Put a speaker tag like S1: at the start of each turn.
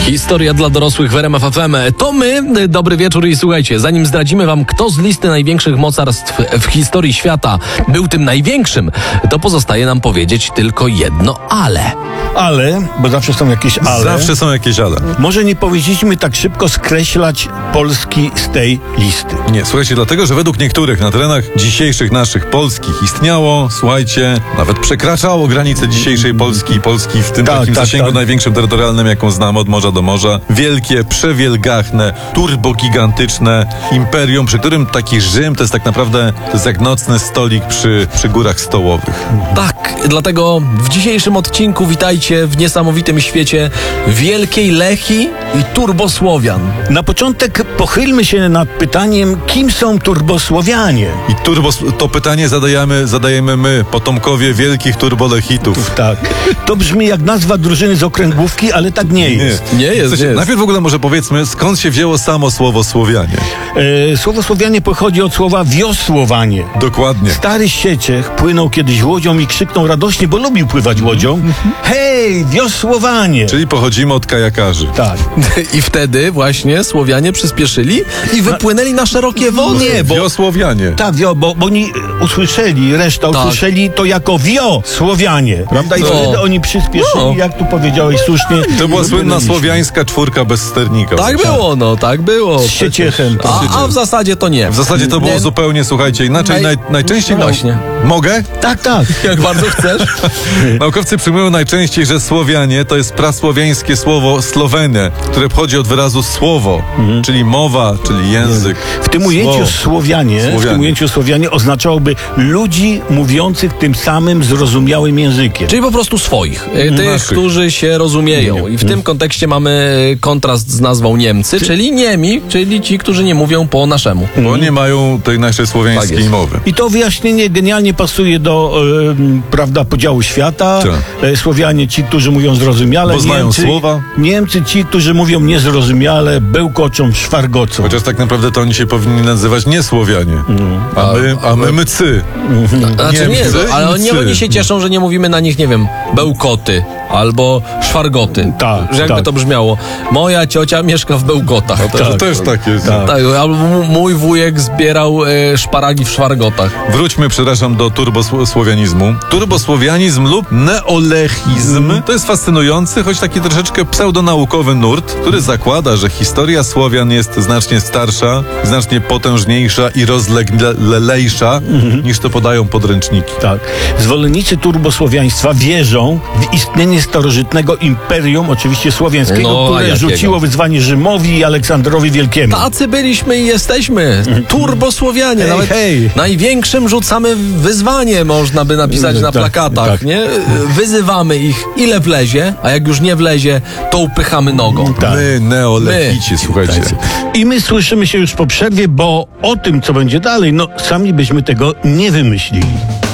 S1: Historia dla dorosłych w RMF FM. To my, dobry wieczór i słuchajcie, zanim zdradzimy wam, kto z listy największych mocarstw w historii świata był tym największym, to pozostaje nam powiedzieć tylko jedno ale.
S2: Ale, bo zawsze są jakieś ale.
S3: Zawsze są jakieś ale.
S2: Może nie powinniśmy tak szybko skreślać Polski z tej listy.
S3: Nie, słuchajcie, dlatego, że według niektórych na terenach dzisiejszych naszych polskich istniało, słuchajcie, nawet przekraczało granice dzisiejszej Polski, w tym takim zasięgu największym terytorialnym, jaką znamy od morza do morza. Wielkie, przewielgachne, turbogigantyczne imperium, przy którym taki Rzym to jest tak naprawdę, to jest jak nocny stolik przy górach stołowych.
S1: Tak, dlatego w dzisiejszym odcinku witajcie w niesamowitym świecie Wielkiej Lechii i Turbosłowian.
S2: Na początek pochylmy się nad pytaniem, kim są Turbosłowianie?
S3: I to pytanie zadajemy my, potomkowie wielkich turbolechitów.
S2: Tak. To brzmi jak nazwa drużyny z okręgówki, ale tak nie jest.
S1: Nie jest.
S3: Najpierw w ogóle może powiedzmy, skąd się wzięło samo słowo Słowianie?
S2: Słowo Słowianie pochodzi od słowa wiosłowanie.
S3: Dokładnie.
S2: Stary Sieciech płynął kiedyś łodzią i krzyknął radośnie, bo lubił pływać łodzią. Hej, wiosłowanie!
S3: Czyli pochodzimy od kajakarzy.
S2: Tak.
S1: I wtedy właśnie Słowianie przyspieszyli i wypłynęli na szerokie wody.
S2: Nie, bo...
S3: Wiosłowianie.
S2: Tak, bo oni usłyszeli, reszta usłyszeli to jako Słowianie, prawda? I wtedy oni przyspieszyli, jak tu powiedziałeś słusznie.
S3: To była słynna słowiańska czwórka bez sternika.
S1: Tak było, tak było.
S2: Z Sieciechem.
S1: A w zasadzie to nie.
S3: W zasadzie to było zupełnie, słuchajcie, inaczej. Najczęściej...
S1: Właśnie.
S3: Mogę?
S2: Tak.
S1: Jak bardzo chcesz.
S3: Naukowcy przyjmują najczęściej, że Słowianie to jest prasłowiańskie słowo Slowene, które pochodzi od wyrazu słowo, czyli mowa, czyli język.
S2: W tym ujęciu Słowianie oznaczałoby ludzi mówiących tym samym zrozumiałym językiem.
S1: Czyli po prostu swoich. Tych, którzy się rozumieją. I w tym kontekście mamy kontrast z nazwą Niemcy, czyli Niemi, czyli ci, którzy nie mówią po naszemu.
S3: Bo nie mają tej naszej słowiańskiej mowy.
S2: I to wyjaśnienie genialnie pasuje do podziału świata. Słowianie ci, którzy mówią zrozumiale.
S3: Bo znają słowa.
S2: Niemcy ci, którzy mówią niezrozumiale, bełkoczą, szwargocą.
S3: Chociaż tak naprawdę to oni się powinni nazywać nie Słowianie, a my mycy.
S1: Znaczy nie, ale oni się cieszą, że nie mówimy na nich, nie wiem, bełkoty albo szwargoty. Że jakby to brzmiało. Moja ciocia mieszka w Bełkotach.
S3: To też tak jest.
S1: Tak, albo mój wujek zbierał szparagi w szwargotach.
S3: Wróćmy, przepraszam, do turbosłowianizmu. Turbosłowianizm lub neolechizm to jest fascynujący, choć taki troszeczkę pseudonaukowy nurt, który zakłada, że historia Słowian jest znacznie starsza, znacznie potężniejsza i rozleglejsza niż to podają podręczniki.
S2: Tak. Zwolennicy turbosłowiaństwa wierzą w istnienie starożytnego imperium, oczywiście słowiańskiego, które rzuciło wyzwanie Rzymowi i Aleksandrowi Wielkiemu.
S1: Tacy byliśmy i jesteśmy. Turbosłowianie. Nawet największym rzucamy wyzwanie, można by napisać na plakatach. Nie? Wyzywamy ich, ile wlezie, a jak już nie wlezie, to upychamy nogą.
S3: My, neolechici, słuchajcie.
S2: I my słyszymy się już po przerwie, bo o tym, co będzie dalej, sami byśmy tego nie wymyślili.